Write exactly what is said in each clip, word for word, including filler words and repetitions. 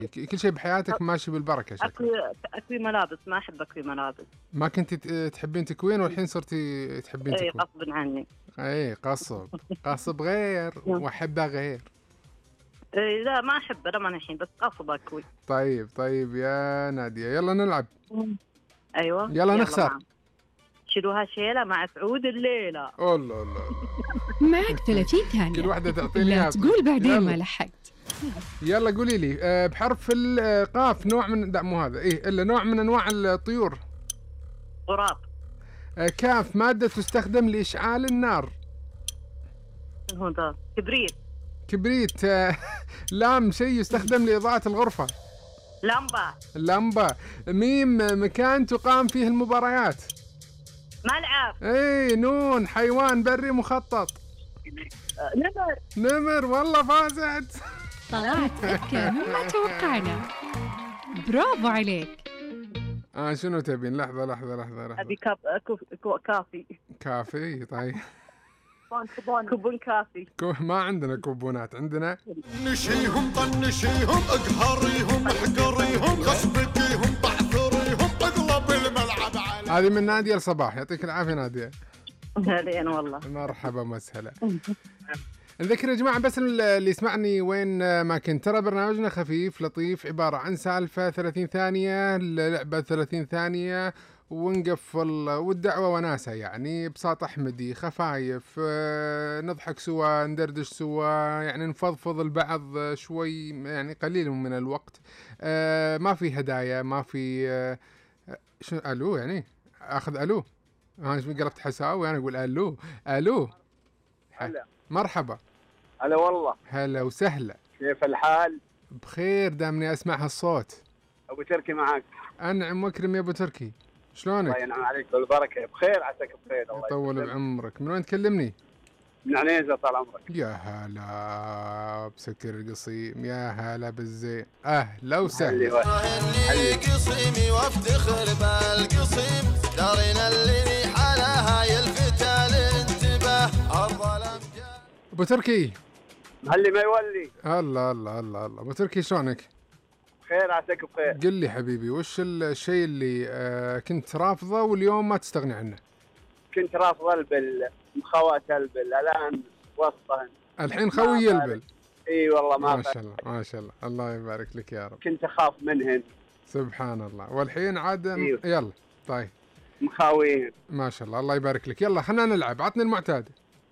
كل شيء بحياتك ماشي بالبركة شكلك. أكوي أكوي ملابس، ما أحب أكوي ملابس. ما كنت تحبين تكوين والحين صرتي تحبين إيه تكوين؟ غصب عني. اي قصب قصب غير واحبه غير. إيه لا ما أحب أنا من الحين، بس غصب أكوي. طيب طيب يا نادية يلا نلعب. أيوة يلا, يلا نخسر. معه. شيلوها شيلة مع سعود الليلة. الله الله معك ثلاثين ثانية. كل واحدة تعطيني لا تقول بعدين ما لحقت. يلا قولي لي أه بحرف القاف نوع من لا مو هذا إيه إلا نوع من أنواع الطيور. غراب. أه كاف مادة تستخدم لإشعال النار. هو ده كبريت. كبريت. أه لام شيء يستخدم لإضاءة الغرفة. لمبة. لمبة. ميم مكان تقام فيه المباريات. ملعب. اي نون حيوان بري مخطط. نمر. نمر والله فازت. طلعت أذكى مما توقعنا. برافو عليك. آه شنو تبين؟ لحظة لحظة لحظة لحظة. أبي كاب كو... كافي. كافي طيب. كوبون كوبون كافي. كو... ما عندنا كوبونات، عندنا نشيهم طنشيهم اقهريهم احقريهم خصبتيهم بعثريهم اقلب الملعب على. هذه من نادية الصباح، يعطيك العافية نادية. هذه أنا والله. مرحبا مسهلا. نذكر يا جماعة بس اللي يسمعني وين ما كنت، ترى برنامجنا خفيف لطيف عبارة عن سالفة ثلاثين ثانية، لعبة ثلاثين ثانية ونقفل، والدعوة وناسة يعني بساط أحمدي، خفايف، نضحك سوا، ندردش سوا، يعني نفضفض البعض شوي، يعني قليل من الوقت. ما في هدايا، ما في شو ألو يعني أخذ ألو. أنا قلبت حساوي أنا أقول ألو ألو. هلا مرحبا. هلا والله. هلا وسهلا. كيف الحال؟ بخير دامني أسمع هالصوت. أبو تركي معك. أنعم وأكرم يا أبو تركي، شلونك؟ الله ينعم عليك بالبركة. بخير عساك بخير. الله يطول بعمرك. من وين تكلمني؟ من عنيزة طال عمرك. يا هلا بسكر القصيم، يا هلا بالزين، أهلا وسهلا. اللي قصيمي وافتخر بالقصيم دارنا اللي حالها يلفت الانتباه أرض الأمجاد. أبو تركي هلي ما يولي. الله الله الله الله. أبو تركي شلونك؟ بخير عساك بخير. قل لي حبيبي وش الشيء اللي آه كنت رافضه واليوم ما تستغني عنه؟ كنت رافض البل، مخوات البل، الآن وسطهن. الحين خوي البل. اي والله ما ما شاء الله ما شاء الله، الله يبارك لك يا رب. كنت أخاف منهن. سبحان الله. والحين عاد إيوه. يلا طيب مخاوين ما شاء الله، الله يبارك لك. يلا خلنا نلعب، عطني المعتاد.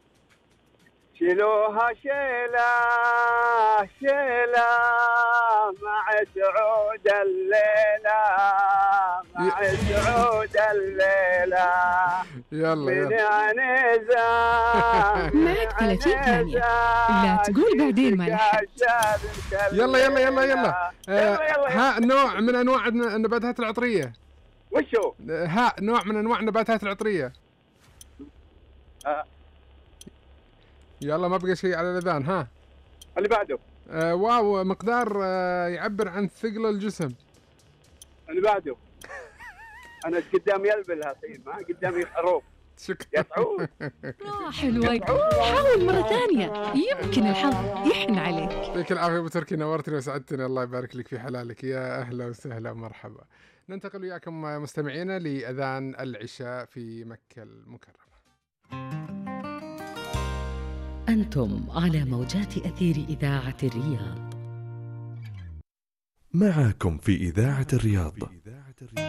شيلوها شيلة شيلة مع سعود الليلة مع سعود الليلة يلا من يلا عنيزة. معك ثلاثين ثانية، لا تقول بعدين ما لحقت. يلا يلا يلا يلا. يلا ها نوع من أنواع النباتات العطرية. وشو؟ ها نوع من أنواع النباتات العطرية. أه. يلا ما بقى شيء على الأذان. ها اللي بعده. آه واو مقدار آه يعبر عن ثقل الجسم. اللي بعده. أنا قدامي البل هالحين ما قدامي حروف. شكرا. يسعود. حلوة، حاول مرة ثانية يمكن الحظ يحن عليك. يعطيك العافية أبو تركي، نورتني وسعدتني، الله يبارك لك في حلالك. يا أهلا وسهلا ومرحبا. ننتقل وياكم مستمعينا لأذان العشاء في مكة المكرمة. أنتم على موجات أثير إذاعة الرياض. معكم في إذاعة الرياض.